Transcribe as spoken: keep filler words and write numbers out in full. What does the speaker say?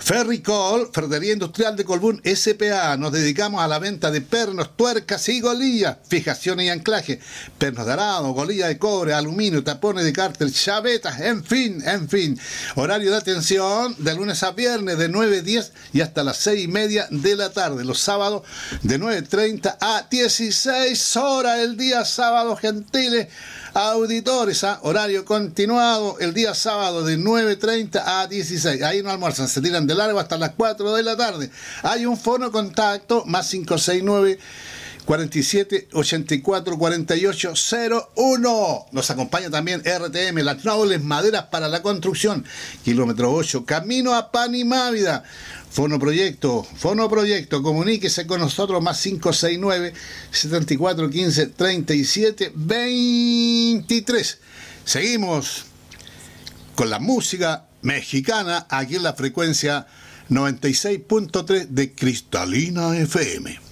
Ferricol, Ferretería Industrial de Colbún S P A. Nos dedicamos a la venta de pernos, tuercas y golillas, fijaciones y anclaje, pernos de arado, golillas de cobre, aluminio, tapones de cárter, chavetas, en fin, en fin. Horario de atención de lunes a viernes de nueve a diez y hasta las seis y media de la tarde. Los sábados de nueve treinta a dieciséis horas. El día sábado, gentiles auditores, ¿eh? Horario continuado el día sábado de nueve treinta a dieciséis. Ahí no almuerzan, se tiran de largo hasta las cuatro de la tarde. Hay un fono contacto más cinco seis nueve, cuarenta y siete, ochenta y cuatro, cuarenta y ocho, cero uno. Nos acompaña también R T M, Las Nobles Maderas para la Construcción, kilómetro ocho, camino a Panimávida. Fono Proyecto, Fono Proyecto, comuníquese con nosotros más cinco seis nueve, setenta y cuatro, quince, treinta y siete, veintitrés. Seguimos con la música mexicana aquí en la frecuencia noventa y seis punto tres de Cristalina F M.